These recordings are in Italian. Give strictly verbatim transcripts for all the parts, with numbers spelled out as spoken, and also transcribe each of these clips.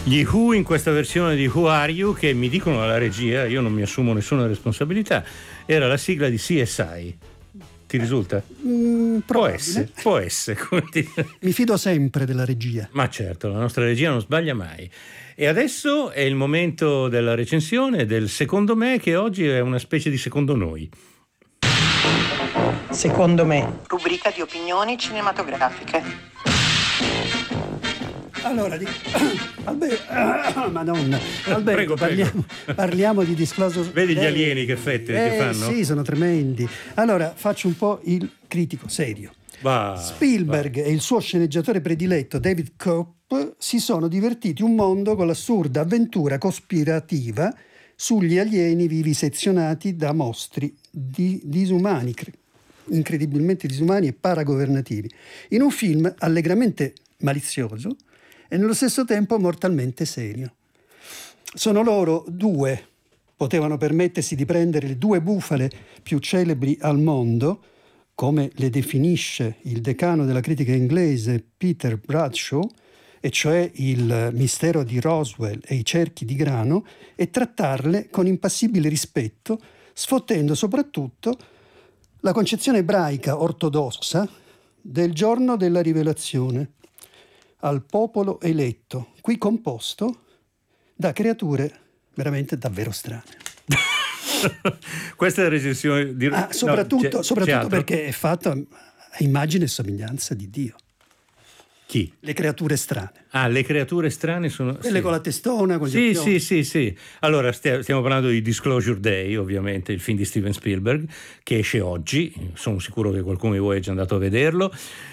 Gli Who in questa versione di Who Are You, che mi dicono alla regia, io non mi assumo nessuna responsabilità, era la sigla di C S I. Ti risulta? Mm, può essere, può essere. Mi fido sempre della regia. Ma certo, la nostra regia non sbaglia mai. E adesso è il momento della recensione del secondo me, che oggi è una specie di secondo noi. Secondo me. Rubrica di opinioni cinematografiche. Allora, di... Albe... Madonna, Alberto, prego, parliamo, prego. parliamo di Disclosure. Vedi gli alieni che fette eh, che fanno? Sì, sono tremendi. Allora, faccio un po' il critico serio. Va, Spielberg va. e il suo sceneggiatore prediletto David Koepp si sono divertiti un mondo con l'assurda avventura cospirativa sugli alieni vivisezionati da mostri di, disumani, incredibilmente disumani e paragovernativi, in un film allegramente malizioso e nello stesso tempo mortalmente serio. Sono loro due, potevano permettersi di prendere le due bufale più celebri al mondo, come le definisce il decano della critica inglese Peter Bradshaw, e cioè il mistero di Roswell e i cerchi di grano, e trattarle con impassibile rispetto, sfottendo soprattutto la concezione ebraica ortodossa del giorno della rivelazione al popolo eletto, qui composto da creature veramente davvero strane. Questa è la recensione di... ah, soprattutto, no, c'è, soprattutto c'è perché è fatta a immagine e somiglianza di Dio. Chi? Le creature strane. Ah, le creature strane sono... Quelle sì. con la testona, con gli Sì, occhioni. sì, sì, sì. Allora, stiamo parlando di Disclosure Day, ovviamente, il film di Steven Spielberg, che esce oggi. Sono sicuro che qualcuno di voi è già andato a vederlo.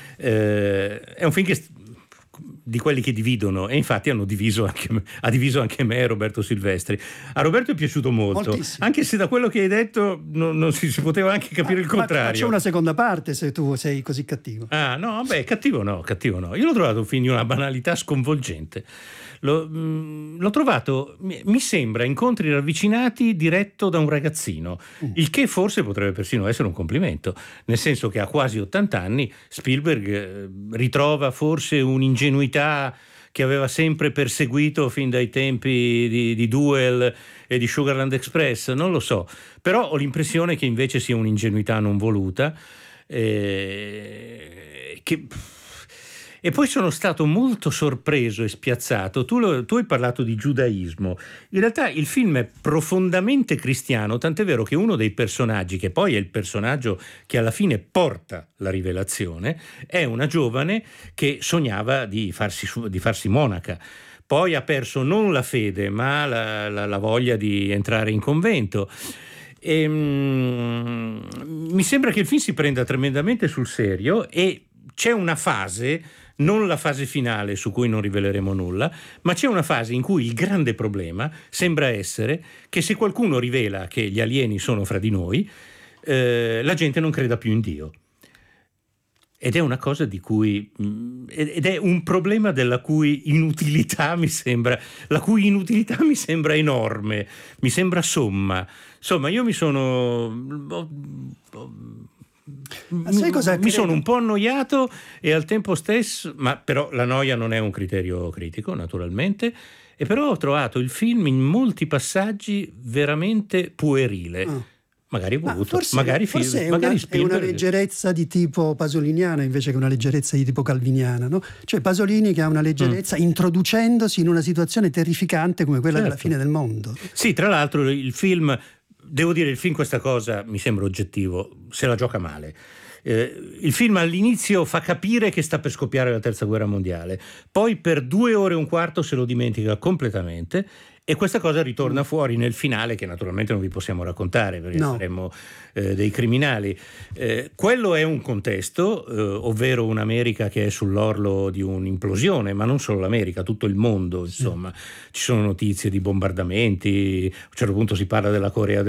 Eh, è un film che... di quelli che dividono, e infatti hanno diviso anche, ha diviso anche me e Roberto Silvestri. A Roberto è piaciuto molto, moltissimo, anche se da quello che hai detto non, non si, si poteva anche capire ma, il contrario. Ma c'è una seconda parte se tu sei così cattivo. Ah no, beh, cattivo no, cattivo no. Io l'ho trovato un film di una banalità sconvolgente. L'ho, mh, l'ho trovato, mi, mi sembra, incontri ravvicinati diretto da un ragazzino, mm. il che forse potrebbe persino essere un complimento, nel senso che a quasi ottanta anni Spielberg eh, ritrova forse un'ingenuità che aveva sempre perseguito fin dai tempi di, di Duel e di Sugarland Express, non lo so, però ho l'impressione che invece sia un'ingenuità non voluta, eh, che... E poi sono stato molto sorpreso e spiazzato. Tu, lo, tu hai parlato di giudaismo. In realtà il film è profondamente cristiano, tant'è vero che uno dei personaggi, che poi è il personaggio che alla fine porta la rivelazione, è una giovane che sognava di farsi, di farsi monaca. Poi ha perso non la fede, ma la, la, la voglia di entrare in convento. E, mm, mi sembra che il film si prenda tremendamente sul serio e c'è una fase, non la fase finale su cui non riveleremo nulla, ma c'è una fase in cui il grande problema sembra essere che se qualcuno rivela che gli alieni sono fra di noi, eh, la gente non creda più in Dio. Ed è una cosa di cui ed è un problema della cui inutilità mi sembra la cui inutilità mi sembra enorme, mi sembra somma. Insomma, io mi sono Ma sai cosa mi credo? sono un po' annoiato e al tempo stesso, ma però la noia non è un criterio critico, naturalmente, e però ho trovato il film in molti passaggi veramente puerile. Ah. Magari voluto, forse, magari forse film, è, magari una, è una leggerezza di tipo pasoliniana invece che una leggerezza di tipo calviniana, no? Cioè Pasolini che ha una leggerezza mm. introducendosi in una situazione terrificante come quella certo. della fine del mondo. Sì, tra l'altro il film, devo dire, il film questa cosa mi sembra oggettivo, se la gioca male. Eh, il film all'inizio fa capire che sta per scoppiare la terza guerra mondiale, poi per due ore e un quarto se lo dimentica completamente. E questa cosa ritorna fuori nel finale, che naturalmente non vi possiamo raccontare perché no. saremmo eh, dei criminali. Eh, quello è un contesto, eh, ovvero un'America che è sull'orlo di un'implosione, ma non solo l'America, tutto il mondo, insomma. Sì. Ci sono notizie di bombardamenti, a un certo punto si parla della Corea del